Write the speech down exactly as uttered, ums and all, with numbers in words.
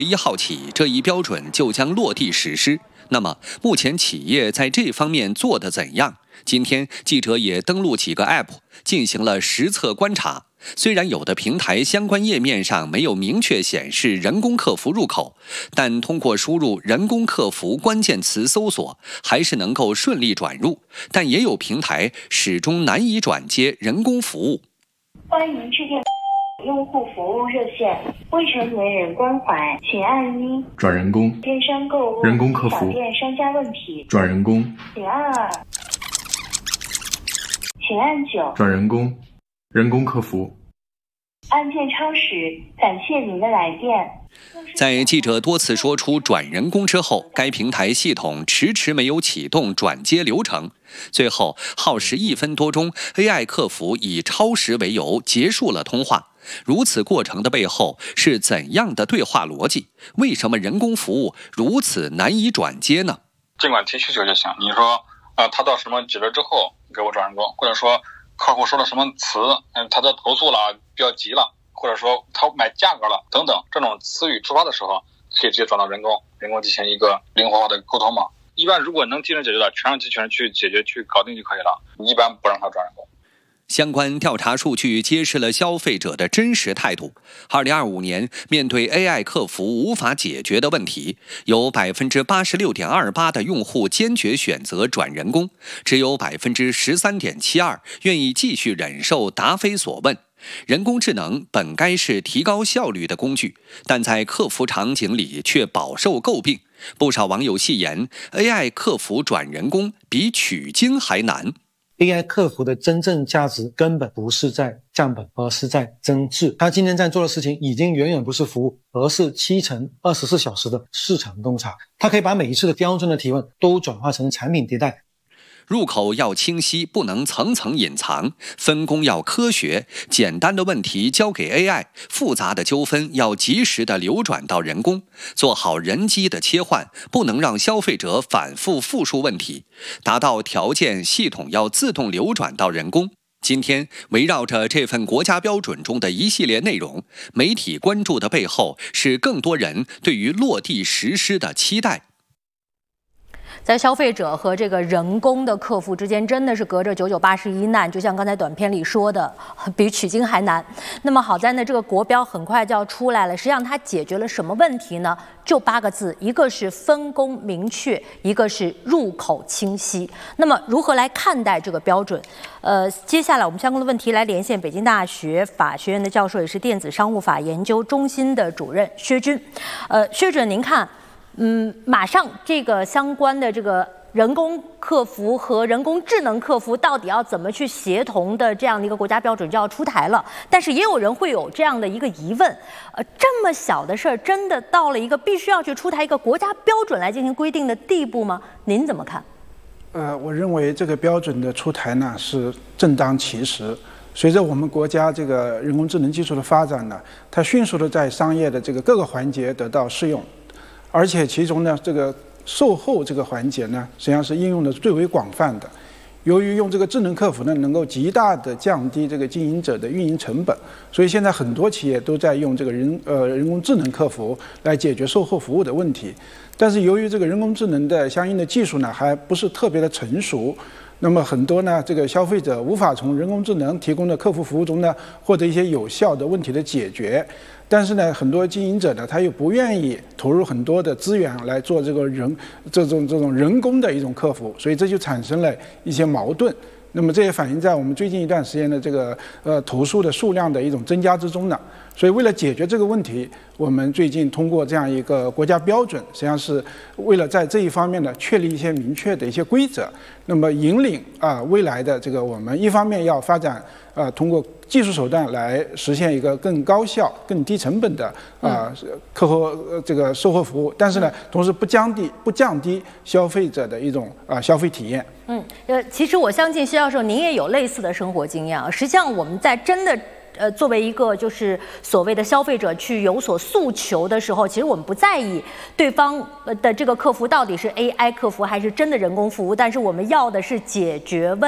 一号起，这一标准就将落地实施。那么，目前企业在这方面做得怎样？今天记者也登录几个 App 进行了实测观察。虽然有的平台相关页面上没有明确显示人工客服入口，但通过输入人工客服关键词搜索，还是能够顺利转入。但也有平台始终难以转接人工服务。 欢迎致电用户服务热线，未成年人关怀，请按一。 转人工。 电商购物。 人工客服。 小店商家问题。 转人工。 请按二。请按九。 转人工。人工客服。 按键超时，感谢您的来电。 在记者多次说出转人工之后，该平台系统迟迟没有启动转接流程，最后耗时一分多钟 ，A I 客服以超时为由结束了通话。如此过程的背后是怎样的对话逻辑？为什么人工服务如此难以转接呢？ 尽管提需求就行，你说呃，他到什么级别之后给我转人工，或者说客户说了什么词，嗯，他的投诉了，比较急了，或者说他买价格了等等，这种词语触发的时候，可以直接转到人工，人工进行一个灵活化的沟通嘛。一般如果能机器人解决的，全让机器人去解决去搞定就可以了，一般不让他转人工。 相关调查数据揭示了消费者的真实态度。二零二五年，面对 A I 客服无法解决的问题，有 百分之八十六点二八 的用户坚决选择转人工，只有 百分之十三点七二 愿意继续忍受答非所问。人工智能本该是提高效率的工具，但在客服场景里却饱受诟病。不少网友戏言 ，A I 客服转人工比取经还难。 A I 客服的真正价值根本不是在降本，而是在增质。他今天在做的事情已经远远不是服务，而是七乘二十四小时的市场洞察。他可以把每一次的标准的提问都转化成产品迭代。 入口要清晰，不能层层隐藏；分工要科学，简单的问题交给 A I， 复杂的纠纷要及时的流转到人工。做好人机的切换，不能让消费者反复复述问题。达到条件，系统要自动流转到人工。今天，围绕着这份国家标准中的一系列内容，媒体关注的背后是更多人对于落地实施的期待。 在消费者和这个人工的客服之间，真的是隔着九九八十一难，就像刚才短片里说的，比取经还难。那么好在呢，这个国标很快就要出来了。实际上它解决了什么问题呢？就八个字，一个是分工明确，一个是入口清晰。那么如何来看待这个标准？呃，接下来我们相关的问题来连线北京大学法学院的教授，也是电子商务法研究中心的主任薛军。呃，薛主任，您看。嗯，马上这个相关的这个人工客服和人工智能客服到底要怎么去协同的这样的一个国家标准就要出台了，但是也有人会有这样的一个疑问，呃，这么小的事儿，真的到了一个必须要去出台一个国家标准来进行规定的地步吗？您怎么看？ 呃，我认为这个标准的出台呢是正当其时。随着我们国家这个人工智能技术的发展呢，它迅速的在商业的这个各个环节得到适用。而且其中呢，这个售后这个环节呢，实际上是应用的最为广泛的。由于用这个智能客服呢，能够极大的降低这个经营者的运营成本，所以现在很多企业都在用这个人呃人工智能客服来解决售后服务的问题。但是由于这个人工智能的相应的技术呢，还不是特别的成熟。那么很多呢，这个消费者无法从人工智能提供的客服服务中呢，获得一些有效的问题的解决。但是呢，很多经营者呢，他又不愿意投入很多的资源来做这个人这种这种人工的一种客服，所以这就产生了一些矛盾。那么这也反映在我们最近一段时间的这个呃投诉的数量的一种增加之中呢。所以为了解决这个问题，我们最近通过这样一个国家标准，实际上是为了在这一方面呢确立一些明确的一些规则，那么引领啊、呃、未来的这个我们一方面要发展啊、呃、通过技术手段来实现一个更高效、更低成本的啊、呃、客户、呃、这个售后服务，但是呢，同时不降低不降低消费者的一种啊、呃、消费体验。 嗯，呃，其实我相信薛教授您也有类似的生活经验啊。实际上我们在真的。呃，作为一个就是所谓的消费者去有所诉求的时候，其实我们不在意对方的这个客服到底是 A I 客服还是真的人工服务，但是我们要的是解决问题。